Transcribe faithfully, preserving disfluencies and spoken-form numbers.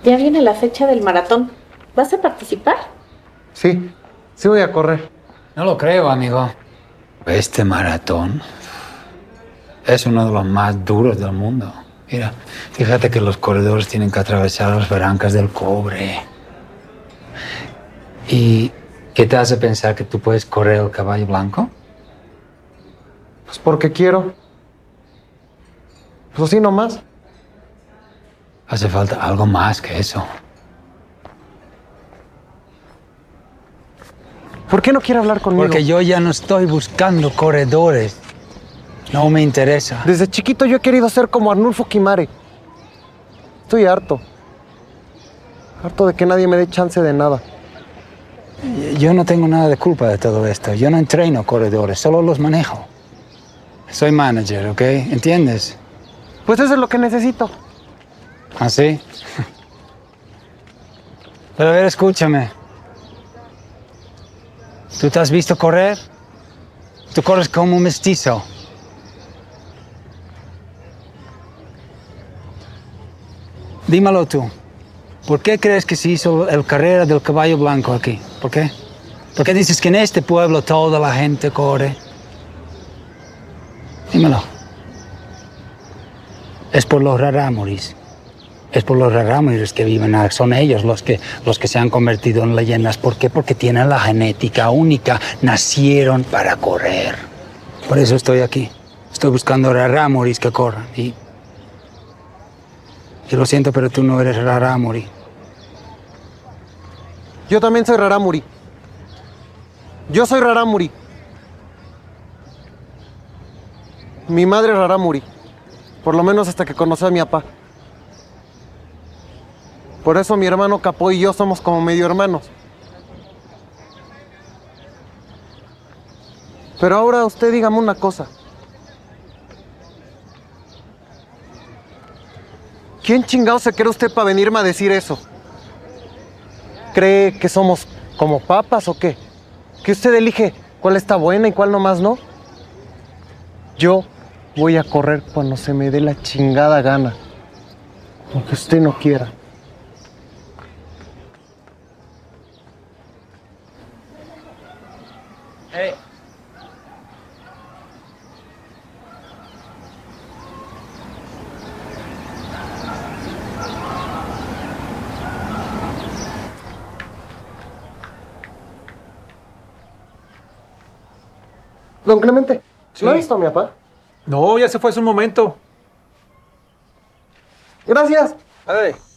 Ya viene la fecha del maratón. ¿Vas a participar? Sí, sí voy a correr. No lo creo, amigo. Este maratón es uno de los más duros del mundo. Mira, fíjate que los corredores tienen que atravesar las barrancas del cobre. ¿Y qué te hace pensar que tú puedes correr el caballo blanco? Pues porque quiero. Pues así nomás. Hace falta algo más que eso. ¿Por qué no quiere hablar conmigo? Porque yo ya no estoy buscando corredores. No me interesa. Desde chiquito yo he querido ser como Arnulfo Guimare. Estoy harto. Harto de que nadie me dé chance de nada. Yo no tengo nada de culpa de todo esto. Yo no entreno corredores, solo los manejo. Soy manager, ¿ok? ¿Entiendes? Pues eso es lo que necesito. ¿Ah, sí? Pero a ver, escúchame. ¿Tú te has visto correr? Tú corres como un mestizo. Dímelo tú. ¿Por qué crees que se hizo el carrera del caballo blanco aquí? ¿Por qué? ¿Por qué dices que en este pueblo toda la gente corre? Dímelo. Es por los rarámuris. Es por los rarámuris que viven. Son ellos los que, los que se han convertido en leyendas. ¿Por qué? Porque tienen la genética única. Nacieron para correr. Por eso estoy aquí. Estoy buscando rarámuris que corran. Y, y lo siento, pero tú no eres rarámuri. Yo también soy rarámuri. Yo soy rarámuri. Mi madre es rarámuri. Por lo menos hasta que conocí a mi papá. Por eso mi hermano Capó y yo somos como medio hermanos. Pero ahora usted dígame una cosa. ¿Quién chingado se cree usted para venirme a decir eso? ¿Cree que somos como papas o qué? ¿Que usted elige cuál está buena y cuál nomás no? Yo voy a correr cuando se me dé la chingada gana. Aunque usted no quiera. Hey. Don Clemente, Sí. ¿lo ha visto a mi papá? No, ya se fue hace un momento. Gracias. Ándale.